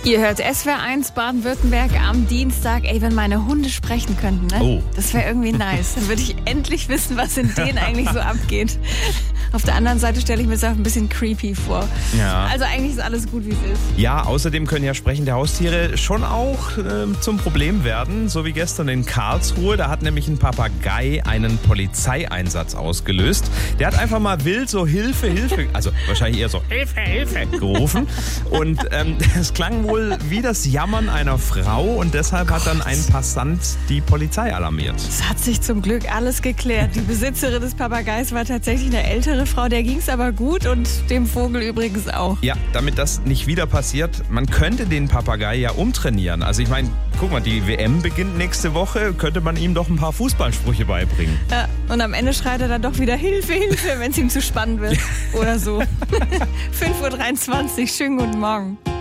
Ihr hört SWR1 Baden-Württemberg am Dienstag. Ey, wenn meine Hunde sprechen könnten, ne? Oh. Das wäre irgendwie nice. Dann würde ich endlich wissen, was in denen eigentlich so abgeht. Auf der anderen Seite stelle ich mir das auch ein bisschen creepy vor. Ja. Also eigentlich ist alles gut, wie es ist. Ja, außerdem können ja sprechende Haustiere schon auch zum Problem werden. So wie gestern in Karlsruhe. Da hat nämlich ein Papagei einen Polizeieinsatz ausgelöst. Der hat einfach mal wild so Hilfe, Hilfe, also wahrscheinlich eher so Hilfe, Hilfe gerufen. Und es klang wohl wie das Jammern einer Frau. Und deshalb hat dann ein Passant die Polizei alarmiert. Es hat sich zum Glück alles geklärt. Die Besitzerin des Papageis war tatsächlich eine ältere Frau. Der ging es aber gut und dem Vogel übrigens auch. Ja, damit das nicht wieder passiert, man könnte den Papagei ja umtrainieren. Also ich meine, guck mal, die WM beginnt nächste Woche, könnte man ihm doch ein paar Fußballsprüche beibringen. Ja, und am Ende schreit er dann doch wieder Hilfe, Hilfe, wenn es ihm zu spannend wird. Oder so. 5:23 Uhr, schönen guten Morgen.